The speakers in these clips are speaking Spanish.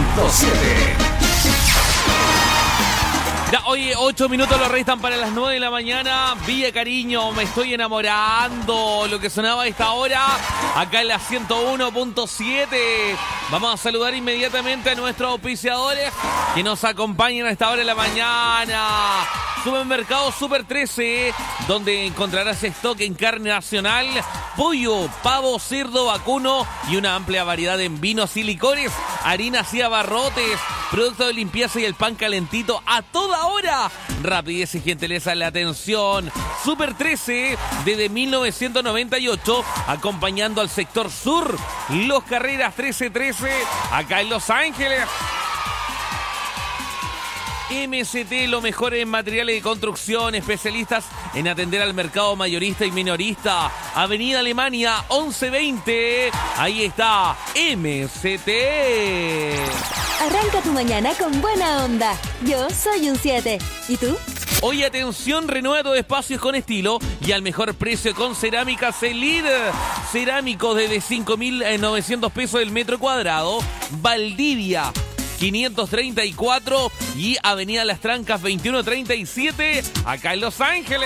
Ya, oye, 8 minutos lo restan para las 9 de la mañana. Villa Cariño, me estoy enamorando. Lo que sonaba a esta hora, acá en la 101.7. Vamos a saludar inmediatamente a nuestros auspiciadores que nos acompañan a esta hora de la mañana. Supermercado Super 13, donde encontrarás stock en carne nacional, pollo, pavo, cerdo, vacuno y una amplia variedad en vinos y licores, harinas y abarrotes, productos de limpieza y el pan calentito a toda hora. Rapidez y gentileza en la atención. Super 13, desde 1998, acompañando al sector sur. Los Carreras 1313, acá en Los Ángeles. MCT, lo mejor en materiales de construcción, especialistas en atender al mercado mayorista y minorista. Avenida Alemania 1120, ahí está MCT. Arranca tu mañana con buena onda. Yo soy un 7. ¿Y tú? Hoy atención, renueva tus espacios con estilo y al mejor precio con Cerámicas Elite. Cerámicos desde 5.900 pesos el metro cuadrado. Valdivia 534 y Avenida Las Trancas 2137, acá en Los Ángeles.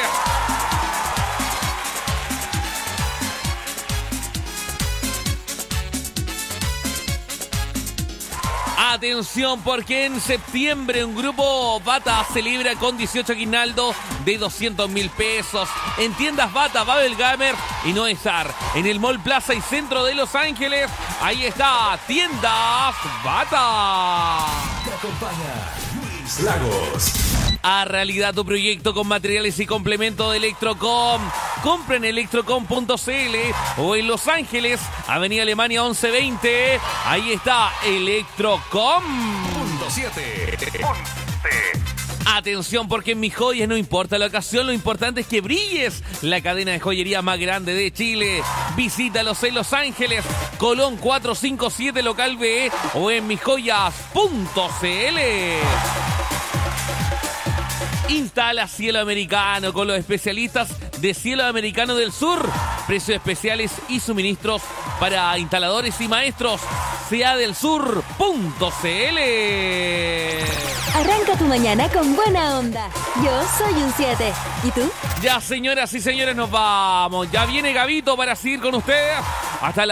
Atención, porque en septiembre un grupo Bata celebra con 18 aguinaldos de 200.000 pesos. En tiendas Bata, Babel Gamer y No Estar. En el Mall Plaza y Centro de Los Ángeles, ahí está, tiendas Bata. Te acompaña Luis Lagos. A realidad tu proyecto con materiales y complementos de Electrocom. Compra en electrocom.cl o en Los Ángeles, Avenida Alemania 1120. Ahí está Electrocom. Punto 7. Atención, porque en Mis Joyas no importa la ocasión, lo importante es que brilles. La cadena de joyería más grande de Chile. Visítalos en Los Ángeles, Colón 457, local B, o en misjoyas.cl. Instala Cielo Americano con los especialistas de Cielo Americano del Sur. Precios especiales y suministros para instaladores y maestros. seadelsur.cl. Arranca tu mañana con buena onda. Yo soy un 7. ¿Y tú? Ya, señoras y señores, nos vamos. Ya viene Gabito para seguir con ustedes hasta la